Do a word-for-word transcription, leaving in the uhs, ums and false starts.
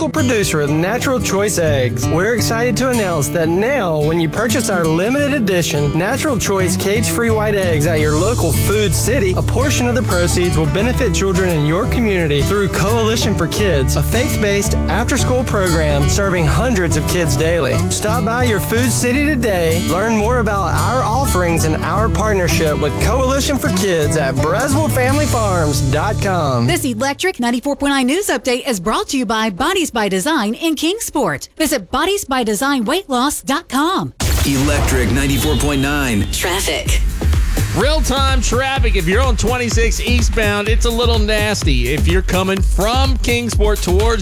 local producer of Natural Choice Eggs. We're excited to announce that now, when you purchase our limited edition Natural Choice cage-free white eggs at your local Food City, a portion of the proceeds will benefit children in your community through Coalition for Kids, a faith-based after-school program serving hundreds of kids daily. Stop by your Food City today. Learn more about our offerings and our partnership with Coalition for Kids at Braswell Family Farms dot com. This Electric ninety-four point nine News Update is brought to you by Bodies by Design in Kingsport. Visit bodies by design weight loss dot com. Electric ninety-four point nine. Traffic. Real-time traffic. If you're on twenty-six eastbound, it's a little nasty. If you're coming from Kingsport towards